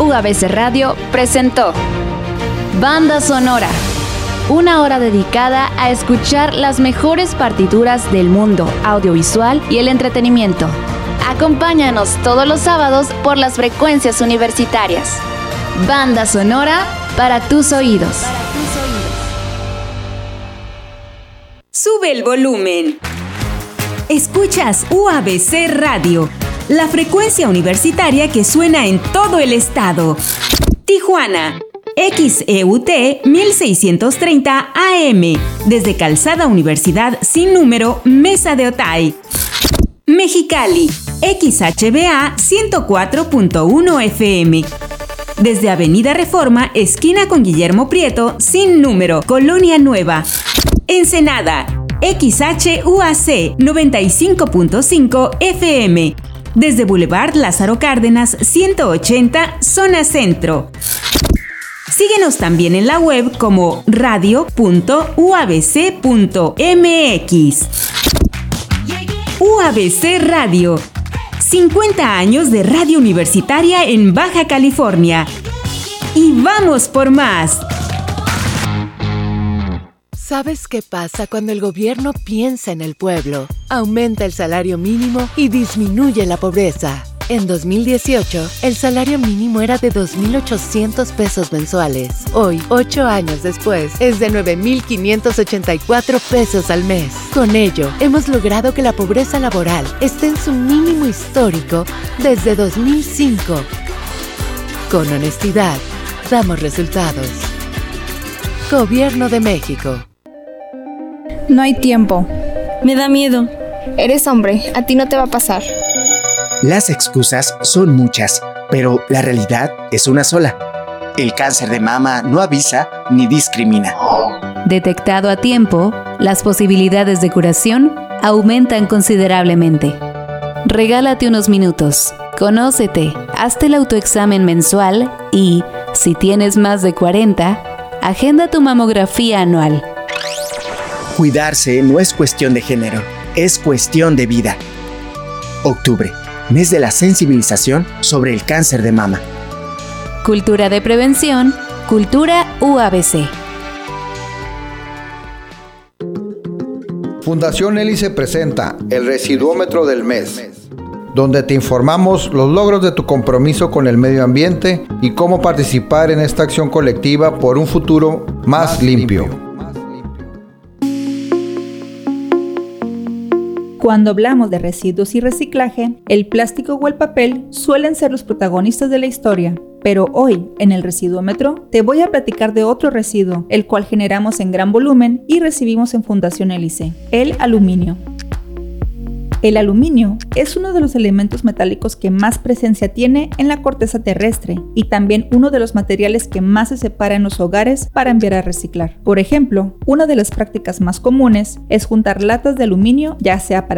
UABC Radio presentó Banda Sonora, una hora dedicada a escuchar las mejores partituras del mundo audiovisual y el entretenimiento. Acompáñanos todos los sábados por las frecuencias universitarias. Banda Sonora para tus oídos. Sube el volumen. Escuchas UABC Radio, la frecuencia universitaria que suena en todo el estado. Tijuana, XEUT 1630 AM, desde Calzada Universidad sin número, Mesa de Otay. Mexicali, XHBA 104.1 FM, desde Avenida Reforma, esquina con Guillermo Prieto, sin número, Colonia Nueva. Ensenada, XHUAC 95.5 FM, desde Boulevard Lázaro Cárdenas 180, zona centro. Síguenos también en la web como radio.uabc.mx. UABC Radio, 50 años de radio universitaria en Baja California. Y vamos por más. ¿Sabes qué pasa cuando el gobierno piensa en el pueblo? Aumenta el salario mínimo y disminuye la pobreza. En 2018, el salario mínimo era de 2,800 pesos mensuales. Hoy, 8 años después, es de 9,584 pesos al mes. Con ello, hemos logrado que la pobreza laboral esté en su mínimo histórico desde 2005. Con honestidad, damos resultados. Gobierno de México. No hay tiempo. Me da miedo. Eres hombre, a ti no te va a pasar. Las excusas son muchas, pero la realidad es una sola. El cáncer de mama no avisa ni discrimina. Detectado a tiempo, las posibilidades de curación aumentan considerablemente. Regálate unos minutos, conócete, hazte el autoexamen mensual y, si tienes más de 40, agenda tu mamografía anual. Cuidarse no es cuestión de género, es cuestión de vida. Octubre, mes de la sensibilización sobre el cáncer de mama. Cultura de prevención, Cultura UABC. Fundación Hélice presenta el Residuómetro del Mes, donde te informamos los logros de tu compromiso con el medio ambiente y cómo participar en esta acción colectiva por un futuro más limpio. Cuando hablamos de residuos y reciclaje, el plástico o el papel suelen ser los protagonistas de la historia. Pero hoy, en el Residuómetro, te voy a platicar de otro residuo, el cual generamos en gran volumen y recibimos en Fundación Hélice, el aluminio. El aluminio es uno de los elementos metálicos que más presencia tiene en la corteza terrestre y también uno de los materiales que más se separa en los hogares para enviar a reciclar. Por ejemplo, una de las prácticas más comunes es juntar latas de aluminio, ya sea para